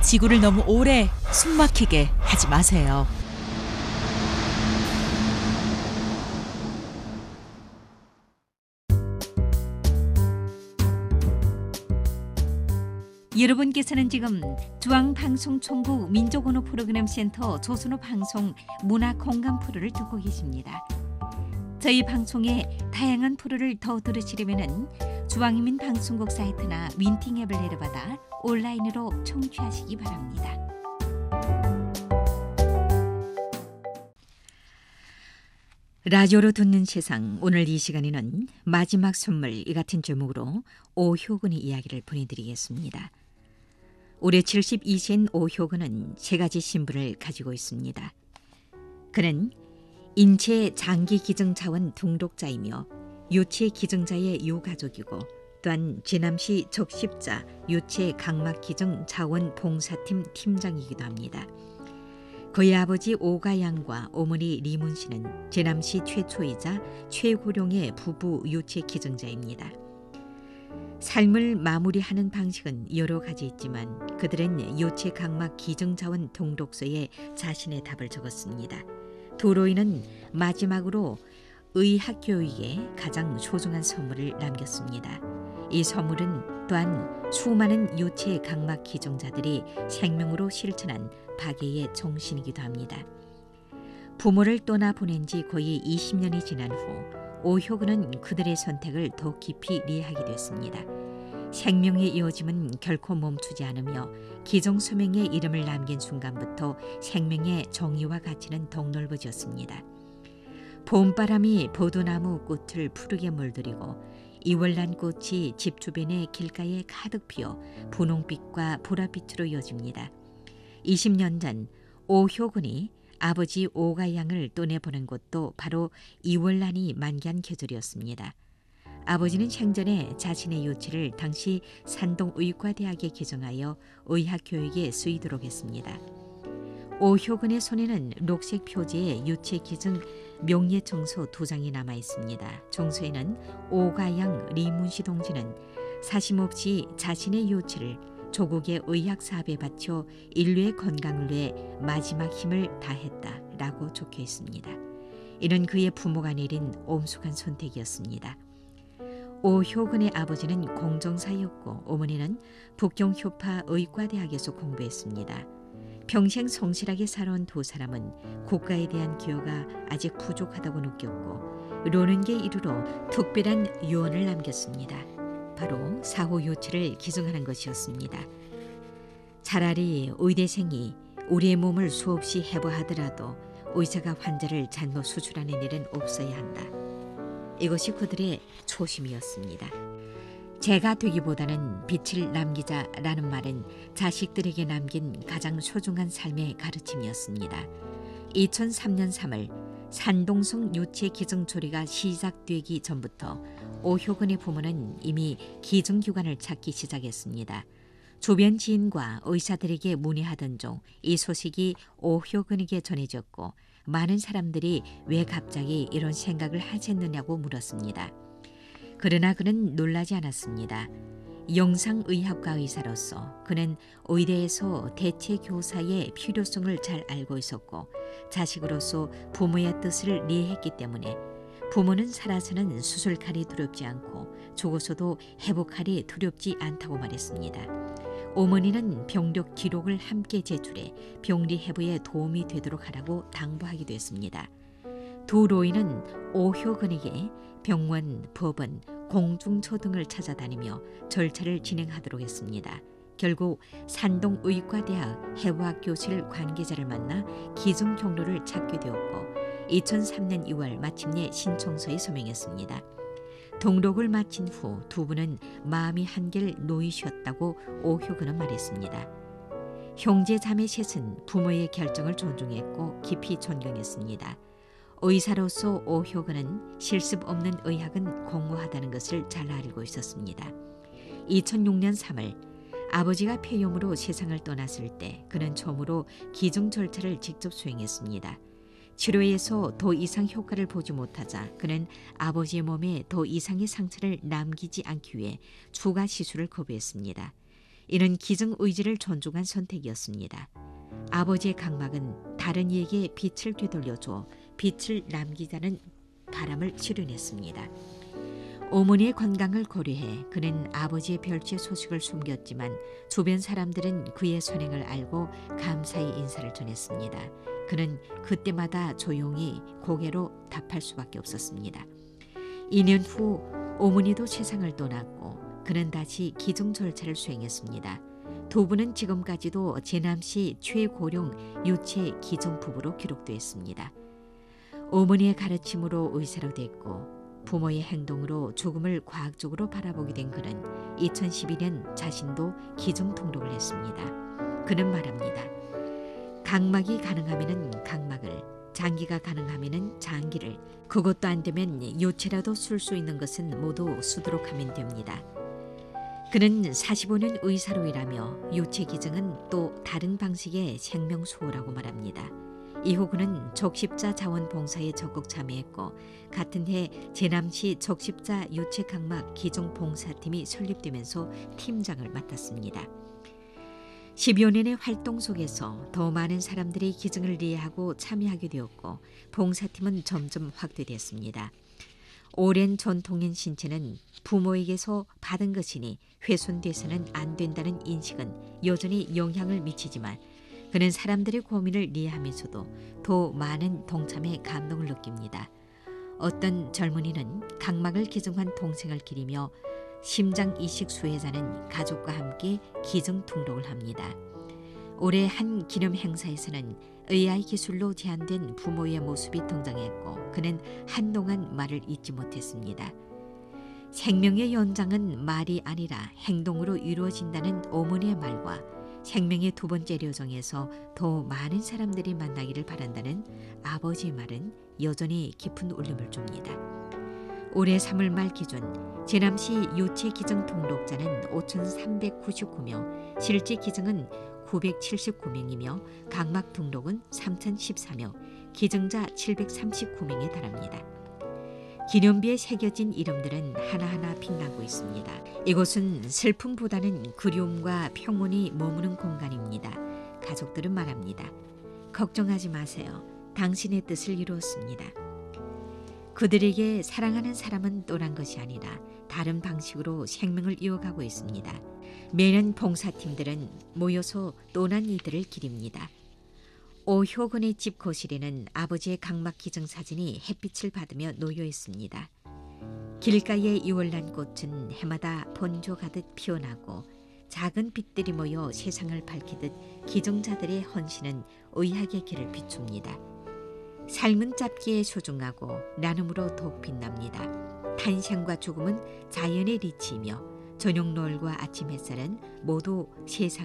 지구를 너무 오래 숨막히게 하지 마세요. 여러분께서는 지금 중앙방송총국 민족언어 프로그램 센터 조선어 방송 문화 공감 프로를 듣고 계십니다. 저희 방송의 다양한 프로를 더 들으시려면 중앙인민 방송국 사이트나 윈팅 앱을 내려받아 온라인으로 청취하시기 바랍니다. 라디오로 듣는 세상, 오늘 이 시간에는 마지막 선물 이 같은 제목으로 오효근의 이야기를 보내드리겠습니다. 올해 72세인 오효근은 세 가지 신분을 가지고 있습니다. 그는 인체 장기 기증 자원 등록자이며 유체 기증자의 유가족이고 또한 제남시 적십자 유체 각막 기증 자원 봉사팀 팀장이기도 합니다. 그의 아버지 오가양과 어머니 리문 씨는 제남시 최초이자 최고령의 부부 유체 기증자입니다. 삶을 마무리하는 방식은 여러 가지 있지만 그들은 유체 각막 기증자원 등록서에 자신의 답을 적었습니다. 도로인은 마지막으로 의학교육에 가장 소중한 선물을 남겼습니다. 이 선물은 또한 수많은 유체 각막 기증자들이 생명으로 실천한 박애의 정신이기도 합니다. 부모를 떠나보낸 지 거의 20년이 지난 후 오효근은 그들의 선택을 더 깊이 이해하게 됐습니다. 생명의 이어짐은 결코 멈추지 않으며 기정소명의 이름을 남긴 순간부터 생명의 정의와 가치는 더욱 넓어졌습니다. 봄바람이 보도나무 꽃을 푸르게 물들이고 이월난 꽃이 집 주변의 길가에 가득 피어 분홍빛과 보랏빛으로 이어집니다. 20년 전 오효근이 아버지 오가양을 떠내보낸 곳도 바로 이월난이 만개한 계절이었습니다. 아버지는 생전에 자신의 유치를 당시 산동의과대학에 개정하여 의학교육에 쓰이도록 했습니다. 오효근의 손에는 녹색 표지의 유체 기증 명예청서 2장이 남아 있습니다. 정서에는 오가양 리문시 동지는 사심없이 자신의 유치를 조국의 의학 사업에 바쳐 인류의 건강을 위해 마지막 힘을 다했다라고 적혀 있습니다. 이는 그의 부모가 내린 엄숙한 선택이었습니다. 오효근의 아버지는 공정사였고 어머니는 북경효파 의과대학에서 공부했습니다. 평생 성실하게 살아온 두 사람은 국가에 대한 기여가 아직 부족하다고 느꼈고 노는게 이르러 특별한 유언을 남겼습니다. 바로 사후 유치를 기증하는 것이었습니다. 차라리 의대생이 우리의 몸을 수없이 해부하더라도 의사가 환자를 잘못 수술하는 일은 없어야 한다. 이것이 그들의 초심이었습니다. 제가 되기보다는 빛을 남기자라는 말은 자식들에게 남긴 가장 소중한 삶의 가르침이었습니다. 2003년 3월 산동성 유체 기증 조리가 시작되기 전부터 오효근의 부모는 이미 기증기관을 찾기 시작했습니다. 주변 지인과 의사들에게 문의하던 중 이 소식이 오효근에게 전해졌고 많은 사람들이 왜 갑자기 이런 생각을 하셨느냐고 물었습니다. 그러나 그는 놀라지 않았습니다. 영상의학과 의사로서 그는 의대에서 대체 교사의 필요성을 잘 알고 있었고 자식으로서 부모의 뜻을 이해했기 때문에 부모는 살아서는 수술칼이 두렵지 않고 죽어서도 회복칼이 두렵지 않다고 말했습니다. 어머니는 병력 기록을 함께 제출해 병리 회부에 도움이 되도록 하라고 당부하기도 했습니다. 두 노인은 오효근에게 병원, 법원, 공중처 등을 찾아다니며 절차를 진행하도록 했습니다. 결국 산동의과대학 해부학 교실 관계자를 만나 기증 경로를 찾게 되었고 2003년 2월 마침내 신청서에 서명했습니다. 등록을 마친 후 두 분은 마음이 한결 놓이셨다고 오효근은 말했습니다. 형제 자매 셋은 부모의 결정을 존중했고 깊이 존경했습니다. 의사로서 오효근은 실습 없는 의학은 공허하다는 것을 잘 알고 있었습니다. 2006년 3월 아버지가 폐렴으로 세상을 떠났을 때 그는 처음으로 기증 절차를 직접 수행했습니다. 치료에서 더 이상 효과를 보지 못하자 그는 아버지의 몸에 더 이상의 상처를 남기지 않기 위해 추가 시술을 거부했습니다. 이는 기증 의지를 존중한 선택이었습니다. 아버지의 각막은 다른 이에게 빛을 되돌려줘 빛을 남기자는 바람을 실현했습니다. 어머니의 건강을 고려해 그는 아버지의 별치의 소식을 숨겼지만 주변 사람들은 그의 선행을 알고 감사의 인사를 전했습니다. 그는 그때마다 조용히 고개로 답할 수밖에 없었습니다. 2년 후 어머니도 세상을 떠났고 그는 다시 기증 절차를 수행했습니다. 두 분은 지금까지도 제남시 최고령 유체 기증 부부로 기록되었습니다. 어머니의 가르침으로 의사로 됐고 부모의 행동으로 죽음을 과학적으로 바라보게 된 그는 2012년 자신도 기증 등록을 했습니다. 그는 말합니다. 각막이 가능하면은 각막을, 장기가 가능하면은 장기를, 그것도 안 되면 요체라도 쓸 수 있는 것은 모두 쓰도록 하면 됩니다. 그는 45년 의사로 일하며 요체 기증은 또 다른 방식의 생명수호라고 말합니다. 이후 그는 적십자 자원봉사에 적극 참여했고 같은 해 제남시 적십자 유체각막 기증 봉사팀이 설립되면서 팀장을 맡았습니다. 10여 년의 활동 속에서 더 많은 사람들이 기증을 이해하고 참여하게 되었고 봉사팀은 점점 확대됐습니다. 오랜 전통인 신체는 부모에게서 받은 것이니 훼손돼서는 안 된다는 인식은 여전히 영향을 미치지만 그는 사람들의 고민을 이해하면서도 더 많은 동참에 감동을 느낍니다. 어떤 젊은이는 각막을 기증한 동생을 기리며 심장 이식 수혜자는 가족과 함께 기증 등록을 합니다. 올해 한 기념 행사에서는 AI 기술로 제한된 부모의 모습이 등장했고 그는 한동안 말을 잇지 못했습니다. 생명의 연장은 말이 아니라 행동으로 이루어진다는 어머니의 말과 생명의 두 번째 료정에서 더 많은 사람들이 만나기를 바란다는 아버지의 말은 여전히 깊은 울림을 줍니다. 올해 3월 말 기준 제남시 유체 기증 등록자는 5,399명, 실제 기증은 979명이며 각막 등록은 3,014명, 기증자 739명에 달합니다. 기념비에 새겨진 이름들은 하나하나 빛나고 있습니다. 이곳은 슬픔보다는 그리움과 평온이 머무는 공간입니다. 가족들은 말합니다. 걱정하지 마세요. 당신의 뜻을 이루었습니다. 그들에게 사랑하는 사람은 떠난 것이 아니라 다른 방식으로 생명을 이어가고 있습니다. 매년 봉사팀들은 모여서 떠난 이들을 기립니다. 오효근의 집 거실에는 아버지의 각막 기증 사진이 햇빛을 받으며 놓여 있습니다. 길가의 이월난 꽃은 해마다 번져가듯 피어나고 작은 빛들이 모여 세상을 밝히듯 기증자들의 헌신은 의학의 길을 비춥니다. 삶은 짧기에 소중하고 나눔으로 더욱 빛납니다. 탄생과 죽음은 자연의 리치이며 저녁 노을과 아침 햇살은 모두 세상